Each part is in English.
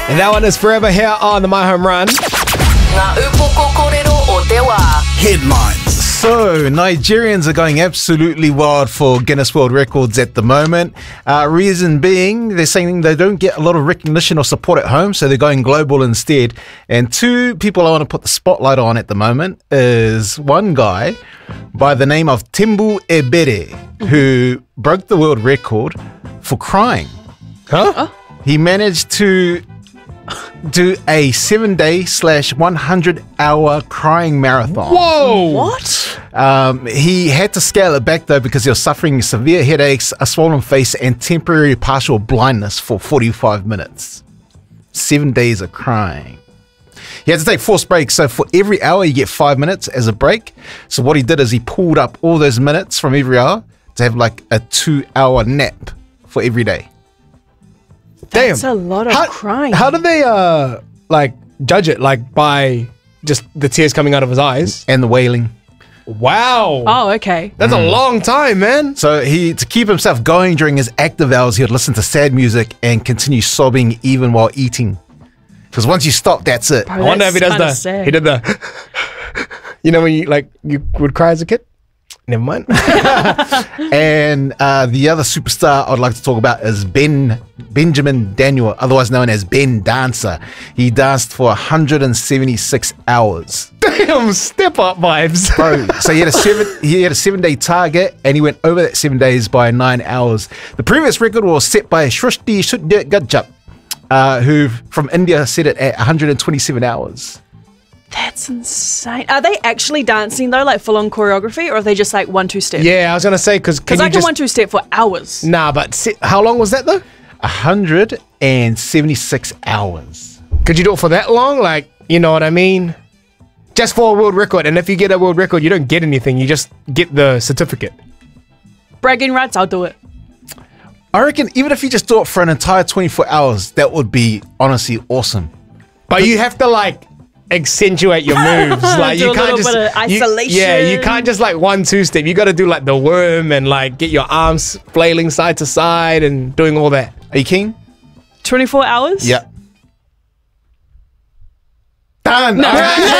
And that one is forever here on the My Home Run. Headlines. So, Nigerians are going absolutely wild for Guinness World Records at the moment. Reason being, they're saying they don't get a lot of recognition or support at home, so they're going global instead. And two people I want to put the spotlight on at the moment is one guy by the name of Tembu Ebere, who broke the world record for crying. Huh? He managed to do a 7-day/100-hour crying marathon. Whoa! What? He had to scale it back though because he was suffering severe headaches, a swollen face, and temporary partial blindness for 45 minutes. 7 days of crying. He had to take forced breaks, so for every hour you get 5 minutes as a break. So what he did is he pulled up all those minutes from every hour to have like a 2-hour nap for every day. Damn. That's a lot of crying. How do they like judge it? Like by just the tears coming out of his eyes? And the wailing. Wow. Oh, okay. That's a long time, man. So to keep himself going during his active hours, he would listen to sad music and continue sobbing even while eating. Because once you stop, that's it. Bro, I wonder if he that's does kinda the. sad. He did the. You know when you would cry as a kid? Never mind. And the other superstar I'd like to talk about is Benjamin Daniel, otherwise known as Ben Dancer. He danced for 176 hours. Damn, step up vibes. Bro, so he had a 7-day target, and he went over that 7 days by 9 hours. The previous record was set by Shrishti Gajjap, who from India set it at 127 hours. That's insane. Are they actually dancing though, like full on choreography, or are they just like 1-2 step? Yeah, I was gonna say because Because I can 1-2 step for hours. Nah, but how long was that though? 176 hours. Could you do it for that long? Like, you know what I mean? Just for a world record, and if you get a world record, you don't get anything. You just get the certificate. Bragging rights, I'll do it. I reckon even if you just do it for an entire 24 hours, that would be honestly awesome. But you have to like accentuate your moves. Like Do you a can't little just bit of isolation. you can't just like 1-2 step. You got to do like the worm and like get your arms flailing side to side and doing all that. Are you keen? 24 hours? Yeah. Done. No.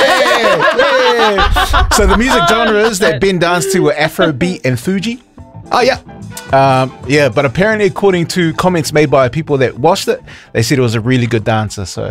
Yeah. So the music genres that Ben danced to were Afrobeat and Fuji. Oh yeah. Yeah, but apparently according to comments made by people that watched it, they said it was a really good dancer. So